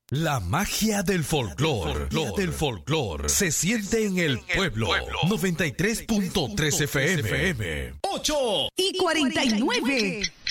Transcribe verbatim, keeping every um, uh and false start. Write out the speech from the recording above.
La magia del folclor, del folclor, se siente en el pueblo. noventa y tres punto tres F M. ocho y cuarenta y nueve.